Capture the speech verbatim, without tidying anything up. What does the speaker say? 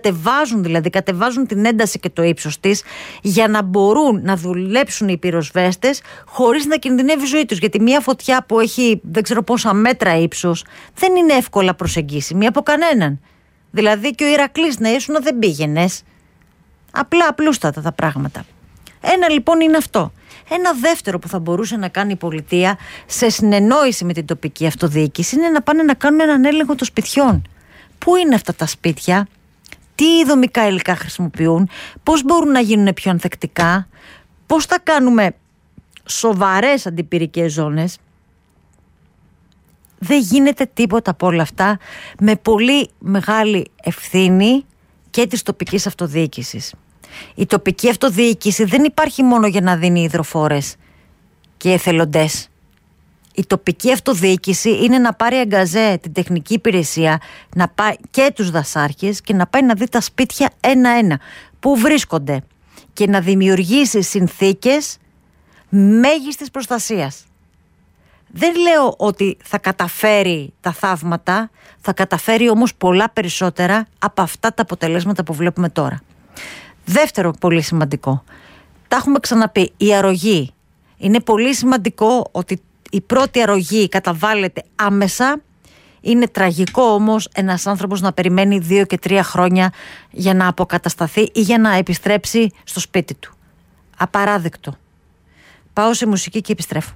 κατεβάζουν δηλαδή, κατεβάζουν την ένταση και το ύψος της για να μπορούν να δουλέψουν οι πυροσβέστες χωρίς να κινδυνεύει η ζωή τους. Γιατί μια φωτιά που έχει δεν ξέρω πόσα μέτρα ύψος δεν είναι εύκολα προσεγγίσιμη από κανέναν. Δηλαδή και ο Ηρακλής να ήσουν δεν πήγαινες. Απλά απλούστατα τα πράγματα. Ένα λοιπόν είναι αυτό. Ένα δεύτερο που θα μπορούσε να κάνει η πολιτεία σε συνεννόηση με την τοπική αυτοδιοίκηση είναι να πάνε να κάνουν έναν έλεγχο των σπιτιών. Πού είναι αυτά τα σπίτια, τι δομικά υλικά χρησιμοποιούν, πώς μπορούν να γίνουν πιο ανθεκτικά, πώς θα κάνουμε σοβαρές αντιπυρικές ζώνες. Δεν γίνεται τίποτα από όλα αυτά με πολύ μεγάλη ευθύνη και της τοπικής αυτοδιοίκησης. Η τοπική αυτοδιοίκηση δεν υπάρχει μόνο για να δίνει υδροφόρες και εθελοντές. Η τοπική αυτοδιοίκηση είναι να πάρει αγκαζέ την τεχνική υπηρεσία, να πάει και τους δασάρχες και να πάει να δει τα σπίτια ένα-ένα, πού βρίσκονται και να δημιουργήσει συνθήκες μέγιστης προστασίας. Δεν λέω ότι θα καταφέρει τα θαύματα, θα καταφέρει όμως πολλά περισσότερα από αυτά τα αποτελέσματα που βλέπουμε τώρα. Δεύτερο πολύ σημαντικό, τα έχουμε ξαναπεί, η αρρωγή. Είναι πολύ σημαντικό ότι η πρώτη αρρωγή καταβάλλεται άμεσα. Είναι τραγικό όμως ένας άνθρωπος να περιμένει δύο και τρία χρόνια για να αποκατασταθεί ή για να επιστρέψει στο σπίτι του. Απαράδεκτο. Πάω σε μουσική και επιστρέφω.